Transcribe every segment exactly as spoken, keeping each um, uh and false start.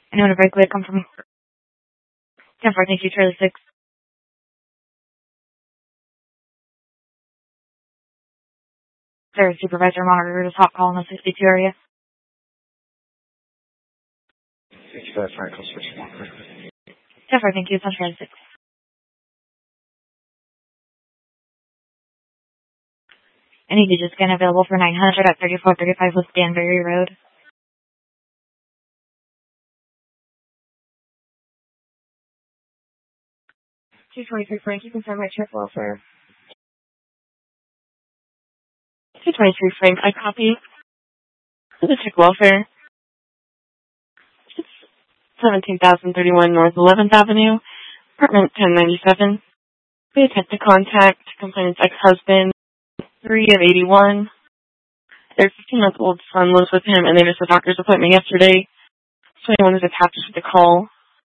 Anyone to break away, come from ten four, thank you, Charlie six. Sarah Supervisor, monitor this hot call in the sixty-two area. sixty-five, Frankel, switch one. ten four, thank you, it's on Charlie six. Any digit scan available for nine hundred at thirty-four thirty-five West Danbury Road. two twenty-three, Frank, you confirm my check welfare. two twenty-three, Frank, I copy the check welfare. It's seventeen thousand thirty-one North eleventh Avenue, apartment ten ninety-seven. We attempt to contact complainant's ex-husband, three of eighty-one. Their fifteen-month-old son lives with him, and they missed a doctor's appointment yesterday. So anyone is attached to the call.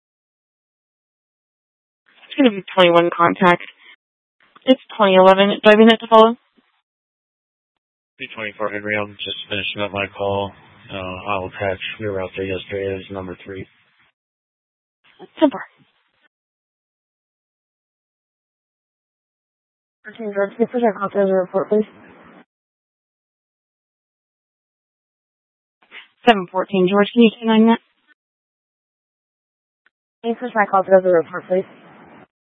It's going to be twenty-one contact. It's twenty eleven. Do I have a minute to follow? two twenty-four, Henry, I'm just finishing up my call. Uh, I'll attach. We were out there yesterday. It was number three. Simple. Okay, George, can you put your copy of the report, please? seven fourteen, George, can you turn on that? Can you push my copy of the report, please?